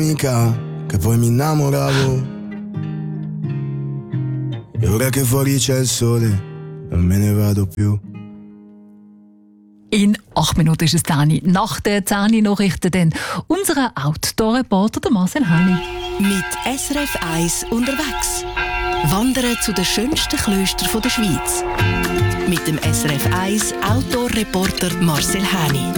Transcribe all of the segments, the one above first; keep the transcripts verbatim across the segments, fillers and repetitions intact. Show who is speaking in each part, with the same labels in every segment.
Speaker 1: Mica, che poi mi innamoravo. E ora che fuori c'è il sole, non me ne vado più.
Speaker 2: In acht Minuten ist es zehn. Nach den zehn Nachrichten dann unser Outdoor-Reporter Marcel Hani.
Speaker 3: Mit S R F eins unterwegs. Wandern zu den schönsten Klöstern der Schweiz. Mit dem S R F eins Outdoor-Reporter Marcel Hani.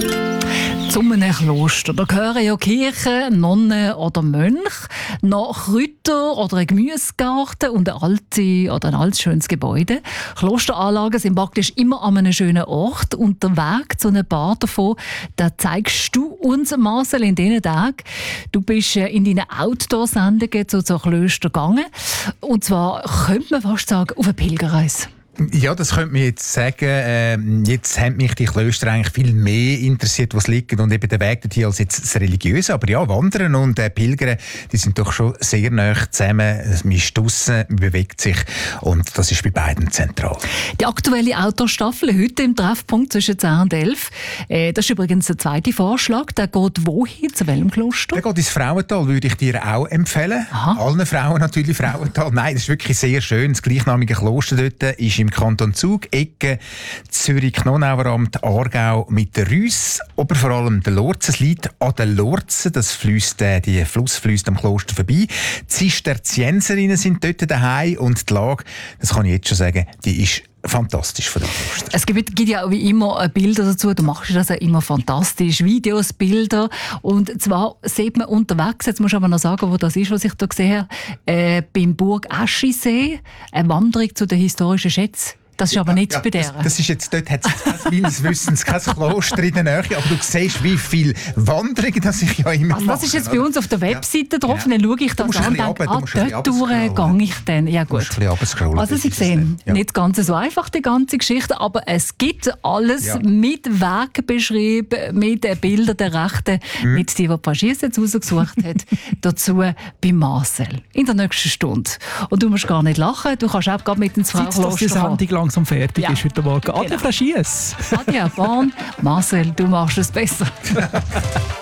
Speaker 2: Zu einem Kloster. Da gehören ja Kirchen, Nonnen oder Mönche, noch Kräuter oder ein Gemüsegarten und ein altes oder ein altes schönes Gebäude. Klosteranlagen sind praktisch immer an einem schönen Ort. Und der Weg zu einem paar davon, den zeigst du uns, Marcel, in diesen Tagen. Du bist in deinen Outdoor-Sendungen zu so Klöstern gegangen. Und zwar könnte man fast sagen, auf eine Pilgerreise.
Speaker 4: Ja, das könnte man jetzt sagen. Ähm, jetzt haben mich die Klöster eigentlich viel mehr interessiert, was liegt und eben der Weg dorthin als jetzt das Religiöse. Aber ja, Wandern und äh, Pilgern, die sind doch schon sehr nah zusammen. Man ist draussen, man bewegt sich und das ist bei beiden zentral.
Speaker 2: Die aktuelle Outdoor-Staffel heute im Treffpunkt zwischen zehn und elf. Äh, das ist übrigens der zweite Vorschlag. Der geht wohin? Zu welchem Kloster?
Speaker 4: Der geht ins Frauental, würde ich dir auch empfehlen. Aha. Allen Frauen natürlich Frauental. Nein, das ist wirklich sehr schön. Das gleichnamige Kloster dort ist im Kanton Zug, Ecke Zürich-Knonaueramt, Aargau mit der Rüss, aber vor allem der Lorzen. Es liegt an der Lorzen, das fließt, äh, die Fluss fließt am Kloster vorbei. Die Zisterzienserinnen sind dort daheim und die Lage, das kann ich jetzt schon sagen, die ist fantastisch von dem Kloster.
Speaker 2: Es gibt, gibt ja auch wie immer Bilder dazu. Du machst das ja immer fantastisch. Videos, Bilder. Und zwar sieht man unterwegs, jetzt musst du aber noch sagen, wo das ist, was ich da gesehen habe, äh, beim Burg Aschisee, eine Wanderung zu den historischen Schätzen. Das ist aber nicht ja, bei der.
Speaker 4: Das, das ist jetzt, dort hat es meines Wissens kein Kloster in der Nähe, aber du siehst, wie viele Wanderungen das ich ja immer
Speaker 2: also das mache, ist jetzt oder? Bei uns auf der Webseite ja. drauf, ja. Dann schaue ich das an und denke, ah, dort durch gehe ich dann. Ja, gut. Also Sie sehen, ja. nicht ganz so einfach die ganze Geschichte, aber es gibt alles ja. mit Weg beschrieben, mit den Bildern der Rechten, mhm. mit die, die Paschiers jetzt rausgesucht hat, dazu bei Marcel. In der nächsten Stunde. Und du musst gar nicht lachen, du kannst auch gerade mit ins Frauenkloster kommen. Langsam fertig ja. ist heute Morgen. Adria genau. Fraschies. Adria Bahn. Marcel, du machst es besser.